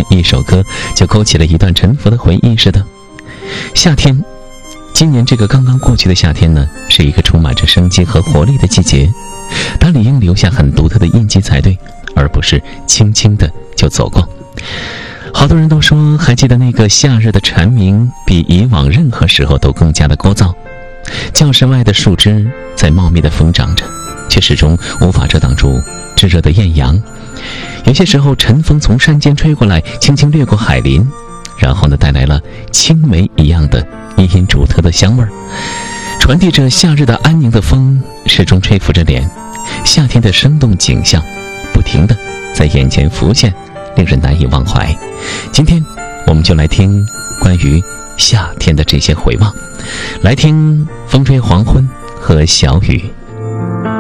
一首歌就勾起了一段沉浮的回忆似的。夏天，今年这个刚刚过去的夏天呢，是一个充满着生机和活力的季节，它理应留下很独特的印记才对，而不是轻轻的就走过。好多人都说，还记得那个夏日的蝉鸣比以往任何时候都更加的聒噪，教室外的树枝在茂密的疯长着，却始终无法遮挡住炙热的艳阳。有些时候，晨风从山间吹过来，轻轻掠过海林，然后呢，带来了青梅一样的隐隐独特的香味儿，传递着夏日的安宁的风，始终吹拂着脸，夏天的生动景象不停地在眼前浮现，令人难以忘怀。今天我们就来听关于夏天的这些回望，来听风吹黄昏和小雨